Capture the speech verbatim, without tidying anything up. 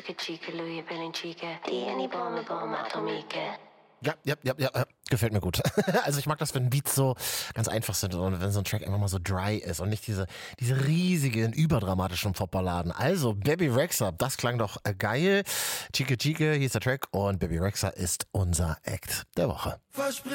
Chica chica, Louis Balenciaga. Tieni bombe bombe atomique. Ja, ja, ja, ja, ja, gefällt mir gut. Also ich mag das, wenn Beats so ganz einfach sind und wenn so ein Track einfach mal so dry ist und nicht diese, diese riesigen, überdramatischen Popballaden. Also Bebe Rexha, das klang doch äh, geil. Chica Chica, hier ist der Track und Bebe Rexha ist unser Act der Woche.